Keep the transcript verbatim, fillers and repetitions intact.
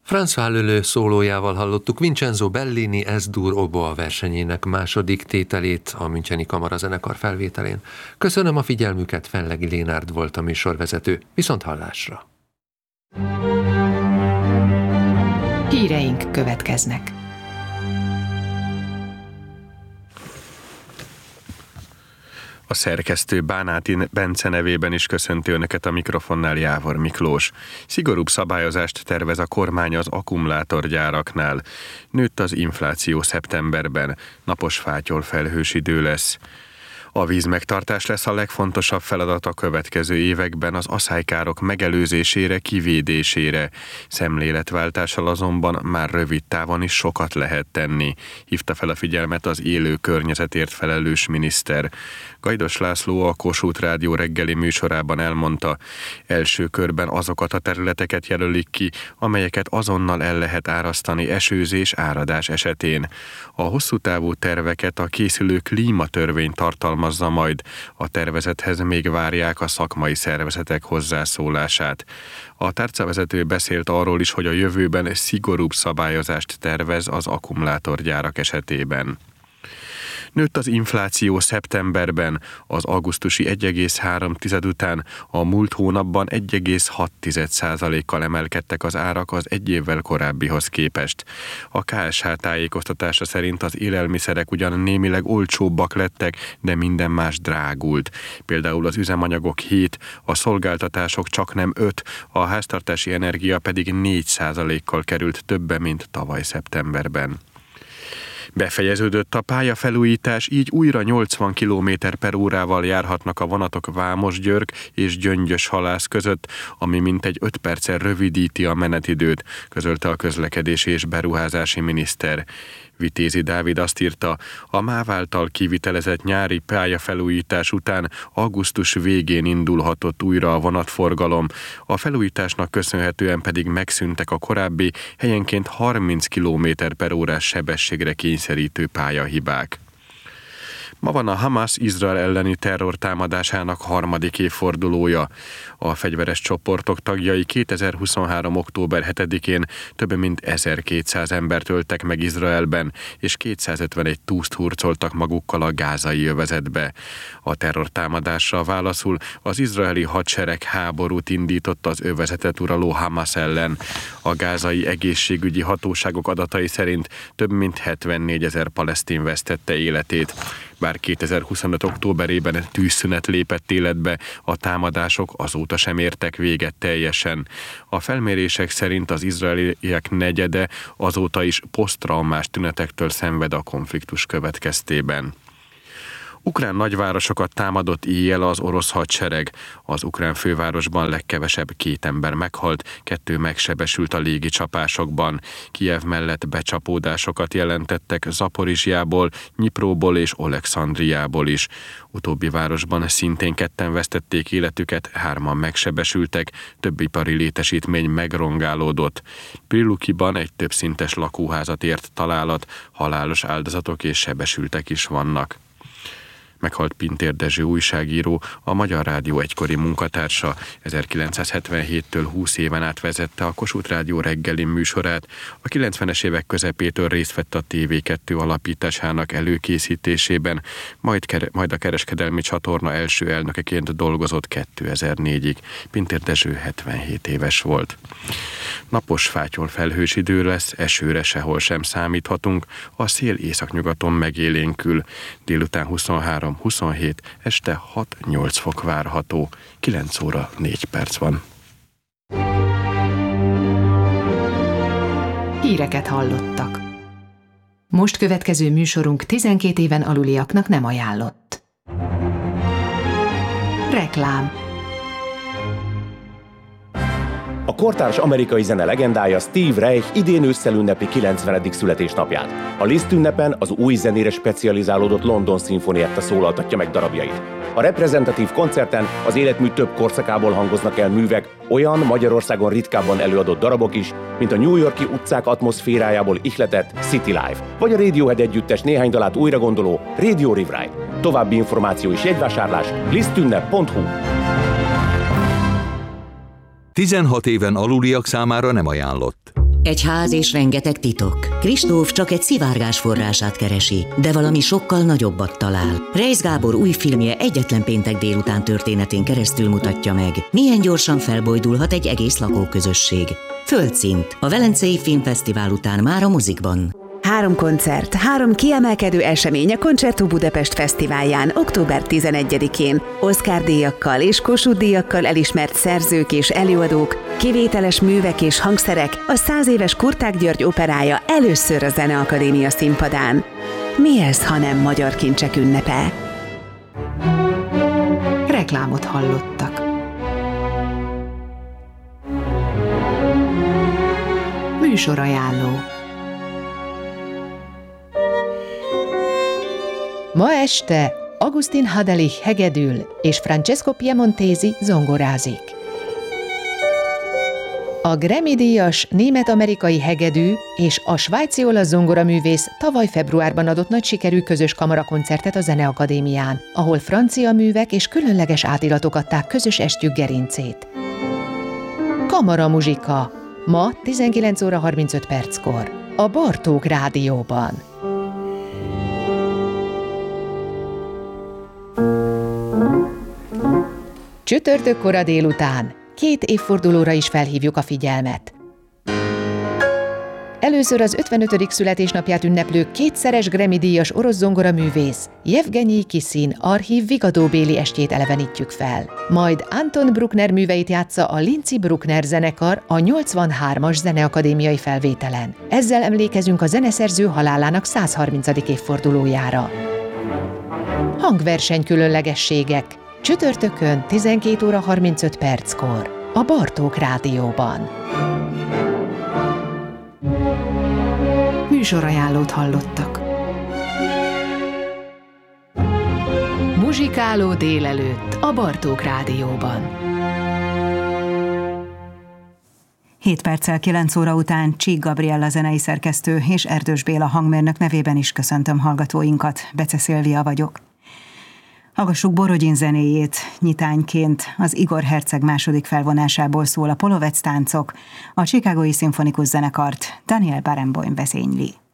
François Leleux szólójával hallottuk Vincenzo Bellini Es-dur oboa versenyének második tételét a Müncheni Kamarazenekar felvételén. Köszönöm a figyelmüket, Fenlegi Lénárd volt a műsorvezető. Viszont hallásra! Híreink következnek. A szerkesztő Bánáti Bence nevében is köszönti önöket a mikrofonnál Jávor Miklós. Szigorúbb szabályozást tervez a kormány az akkumulátorgyáraknál. Nőtt az infláció szeptemberben, napos fátyol felhős idő lesz. A vízmegtartás lesz a legfontosabb feladat a következő években az aszálykárok megelőzésére, kivédésére. Szemléletváltással azonban már rövid távon is sokat lehet tenni, hívta fel a figyelmet az élő környezetért felelős miniszter. Gajdos László a Kossuth Rádió reggeli műsorában elmondta, első körben azokat a területeket jelölik ki, amelyeket azonnal el lehet árasztani esőzés, áradás esetén. A hosszú távú terveket a készülő klímatörvény tartalmazza majd, a tervezethez még várják a szakmai szervezetek hozzászólását. A tárcavezető beszélt arról is, hogy a jövőben szigorúbb szabályozást tervez az akkumulátorgyárak esetében. Nőtt az infláció szeptemberben, az augusztusi egy egész három után a múlt hónapban egy egész hat százalékkal emelkedtek az árak az egy évvel korábbihoz képest. A ká es há tájékoztatása szerint az élelmiszerek ugyan némileg olcsóbbak lettek, de minden más drágult. Például az üzemanyagok hét, a szolgáltatások csaknem öt, a háztartási energia pedig négy százalékkal került többe, mint tavaly szeptemberben. Befejeződött a pályafelújítás, így újra nyolcvan kilométer per órával járhatnak a vonatok Vámos-György és Gyöngyös-Halász között, ami mintegy öt perccel rövidíti a menetidőt, közölte a közlekedési és beruházási miniszter. Vitézi Dávid azt írta, a MÁV által kivitelezett nyári pályafelújítás után augusztus végén indulhatott újra a vonatforgalom, a felújításnak köszönhetően pedig megszűntek a korábbi, helyenként harminc kilométer per órás sebességre kényszerítő pályahibák. Ma van a Hamas Izrael elleni terrortámadásának harmadik évfordulója. A fegyveres csoportok tagjai kétezer-huszonhárom. október hetedikén több mint ezerkétszáz embert öltek meg Izraelben, és kétszázötvenegy túszt hurcoltak magukkal a gázai övezetbe. A terrortámadásra válaszul az izraeli hadsereg háborút indított az övezetet uraló Hamas ellen. A gázai egészségügyi hatóságok adatai szerint több mint hetvennégyezer palesztin vesztette életét. Bár kétezer-huszonöt. októberében tűzszünet lépett életbe, a támadások azóta sem értek véget teljesen. A felmérések szerint az izraeliek negyede azóta is poszttraumás tünetektől szenved a konfliktus következtében. Ukrán nagyvárosokat támadott éjjel az orosz hadsereg. Az ukrán fővárosban legkevesebb két ember meghalt, kettő megsebesült a légi csapásokban. Kijev mellett becsapódásokat jelentettek Zaporizsjából, Nyipróból és Olekszandriából is. Utóbbi városban szintén ketten vesztették életüket, hárman megsebesültek, több ipari létesítmény megrongálódott. Prilukiban egy többszintes lakóházat ért találat, halálos áldozatok és sebesültek is vannak. Meghalt Pintér Dezső újságíró, a Magyar Rádió egykori munkatársa, ezerkilencszázhetvenhéttől húsz éven át vezette a Kossuth Rádió reggeli műsorát, a kilencvenes évek közepétől részt vett a té vé kettő alapításának előkészítésében, majd, kere, majd a kereskedelmi csatorna első elnökeként dolgozott kétezer-négyig. Pintér Dezső hetvenhét éves volt. Napos fátyol felhős idő lesz, esőre sehol sem számíthatunk, a szél északnyugaton megélénkül, délután huszonhárom huszonhét, este hat-nyolc fok várható, kilenc óra négy perc van. Híreket hallottak. Most következő műsorunk tizenkét éven aluliaknak nem ajánlott. Reklám. A kortárs amerikai zene legendája Steve Reich idén ősszel ünnepli kilencvenedik születésnapját. A Liszt ünnepen az új zenére specializálódott London Szimfonietta szólaltatja meg darabjait. A reprezentatív koncerten az életmű több korszakából hangoznak el művek, olyan Magyarországon ritkábban előadott darabok is, mint a New York-i utcák atmoszférájából ihletett City Life, vagy a Radiohead együttes néhány dalát újra gondoló Radio Rewrite. További információ és jegyvásárlás lisztünnep pont hu. tizenhat éven aluliak számára nem ajánlott. Egy ház és rengeteg titok. Kristóf csak egy szivárgás forrását keresi, de valami sokkal nagyobbat talál. Reisz Gábor új filmje egyetlen péntek délután történetén keresztül mutatja meg, milyen gyorsan felbojdulhat egy egész lakóközösség. Földszint. A Velencei Filmfesztivál után már a mozikban. Három koncert, három kiemelkedő esemény a Concerto Budapest Fesztiválján október tizenegyedikén. Oscar-díjakkal és Kossuth-díjakkal elismert szerzők és előadók, kivételes művek és hangszerek, a száz éves Kurták György operája először a Zeneakadémia színpadán. Mi ez, ha nem magyar kincsek ünnepe? Reklámot hallottak. Műsorajánló. Ma este Augustin Hadelich hegedül és Francesco Piemontesi zongorázik. A Grammy-díjas német-amerikai hegedű és a svájci olasz zongoraművész tavaly februárban adott nagy sikerű közös kamarakoncertet a Zeneakadémián, ahol francia művek és különleges átillatok adták közös estjük gerincét. Kamara muzsika. Ma tizenkilenc óra harmincöt perckor. A Bartók Rádióban. Csütörtök kora délután két évfordulóra is felhívjuk a figyelmet. Először az ötvenötödik születésnapját ünneplő kétszeres Grammy-díjas orosz zongoraművész Jevgenyi Kisin archív vigadóbéli estjét elevenítjük fel. Majd Anton Bruckner műveit játsza a Lindsay Bruckner zenekar a nyolcvanhármas zeneakadémiai felvételen. Ezzel emlékezünk a zeneszerző halálának százharmincadik évfordulójára. Hangverseny különlegességek. Csütörtökön tizenkét óra harmincöt perckor a Bartók Rádióban. Műsorajánlót hallottak. Muzsikáló délelőtt a Bartók Rádióban. hét perccel kilenc óra után Csík Gabriella zenei szerkesztő és Erdős Béla hangmérnök nevében is köszöntöm hallgatóinkat. Bece Szilvia vagyok. Hallgassuk Borodin zenéjét, nyitányként az Igor Herceg második felvonásából szól a Polovec táncok, a Chicagói Szimfonikus Zenekart Daniel Barenboim vezényli.